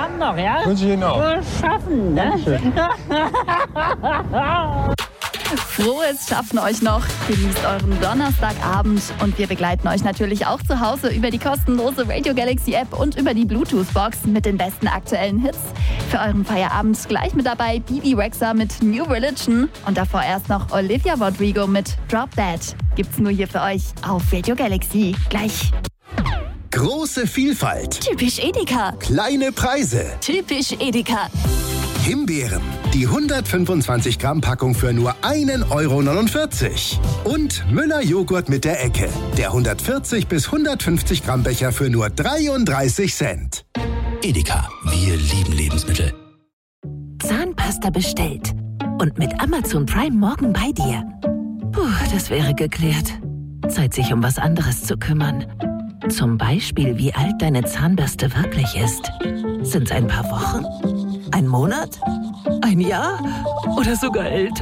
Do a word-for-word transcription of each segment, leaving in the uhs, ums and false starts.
Abend noch, ja? Wünsche ich Ihnen auch. Wir schaffen, ne? Frohes Schaffen euch noch. Genießt euren Donnerstagabend und wir begleiten euch natürlich auch zu Hause über die kostenlose Radio Galaxy App und über die Bluetooth-Box mit den besten aktuellen Hits. Für euren Feierabend gleich mit dabei Bibi Rexha mit New Religion und davor erst noch Olivia Rodrigo mit Drop That. Gibt's nur hier für euch auf Radio Galaxy. Gleich. Große Vielfalt. Typisch Edeka. Kleine Preise. Typisch Edeka. Himbeeren. Die hundertfünfundzwanzig Gramm Packung für nur ein Euro neunundvierzig. Und Müller Joghurt mit der Ecke. Der hundertvierzig bis hundertfünfzig Gramm Becher für nur dreiunddreißig Cent. Edeka, wir lieben Lebensmittel. Zahnpasta bestellt. Und mit Amazon Prime morgen bei dir. Puh, das wäre geklärt. Zeit, sich um was anderes zu kümmern. Zum Beispiel, wie alt deine Zahnbürste wirklich ist. Sind's ein paar Wochen? Ein Monat? Ein Jahr? Oder sogar älter?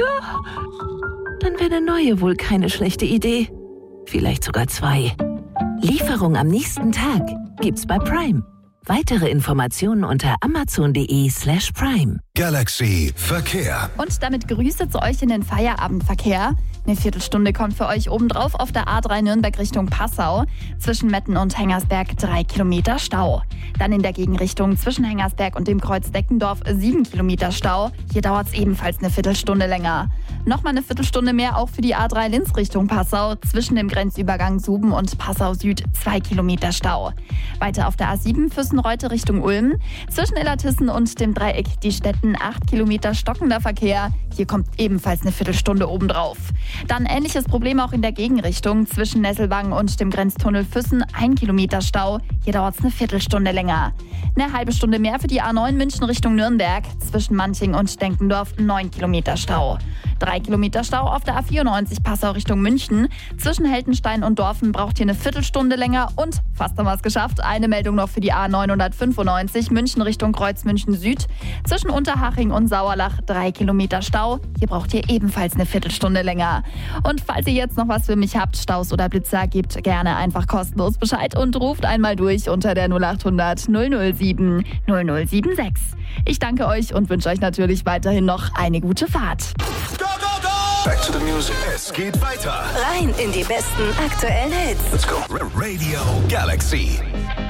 Dann wäre eine neue wohl keine schlechte Idee. Vielleicht sogar zwei. Lieferung am nächsten Tag gibt's bei Prime. Weitere Informationen unter amazon.de slash prime. Galaxy Verkehr. Und damit Grüße zu euch in den Feierabendverkehr. Eine Viertelstunde kommt für euch obendrauf auf der A drei Nürnberg Richtung Passau. Zwischen Metten und Hengersberg drei Kilometer Stau. Dann in der Gegenrichtung zwischen Hengersberg und dem Kreuz Deckendorf sieben Kilometer Stau. Hier dauert es ebenfalls eine Viertelstunde länger. Nochmal eine Viertelstunde mehr auch für die A drei Linz Richtung Passau. Zwischen dem Grenzübergang Suben und Passau Süd zwei Kilometer Stau. Weiter auf der A sieben Füssenreute Richtung Ulm. Zwischen Illertissen und dem Dreieck die Städten acht Kilometer stockender Verkehr. Hier kommt ebenfalls eine Viertelstunde obendrauf. Dann ähnliches Problem auch in der Gegenrichtung. Zwischen Nesselwangen und dem Grenztunnel Füssen ein Kilometer Stau. Hier dauert es eine Viertelstunde länger. Eine halbe Stunde mehr für die A neun München Richtung Nürnberg. Zwischen Manching und Denkendorf neun Kilometer Stau. Drei Kilometer Stau auf der A vierundneunzig Passau Richtung München. Zwischen Heldenstein und Dorfen braucht ihr eine Viertelstunde länger. Und fast haben wir es geschafft. Eine Meldung noch für die A neunhundertfünfundneunzig München Richtung Kreuz München Süd. Zwischen Unterhaching und Sauerlach drei Kilometer Stau. Hier braucht ihr ebenfalls eine Viertelstunde länger. Und falls ihr jetzt noch was für mich habt, Staus oder Blitzer, gebt gerne einfach kostenlos Bescheid und ruft einmal durch unter der null achthundert null null sieben null null sieben sechs. Ich danke euch und wünsche euch natürlich weiterhin noch eine gute Fahrt. Go, go, go! Back to the music. Es geht weiter. Rein in die besten aktuellen Hits. Let's go. Radio Galaxy.